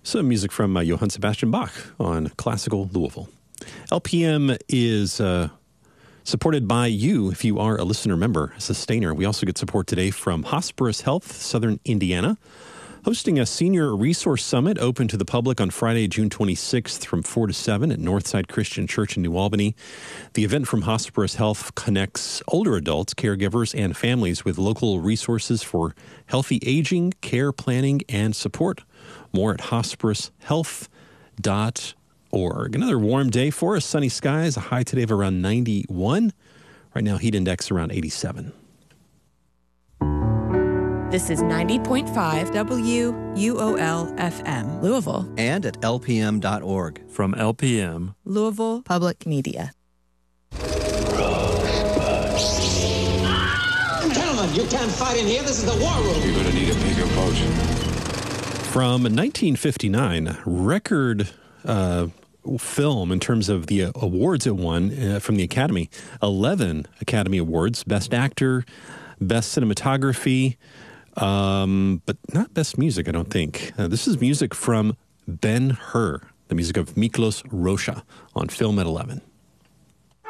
Some music from Johann Sebastian Bach on Classical Louisville. LPM is supported by you if you are a listener member, a sustainer. We also get support today from Hosperis Health, Southern Indiana, hosting a senior resource summit open to the public on Friday, June 26th from 4 to 7 at Northside Christian Church in New Albany. The event from Hosperis Health connects older adults, caregivers, and families with local resources for healthy aging, care planning, and support. More at hosperishealth.org. Another warm day for us. Sunny skies, a high today of around 91. Right now, heat index around 87. This is 90.5 WUOL-FM, Louisville. And at lpm.org. From LPM, Louisville Public Media. Gentlemen, you can't fight in here. This is the war room. You're going to need a bigger boat. From 1959, record film in terms of the awards it won from the Academy. 11 Academy Awards, Best Actor, Best Cinematography, but not Best Music, I don't think. This is music from Ben-Hur, the music of Miklos Rocha on Film at 11.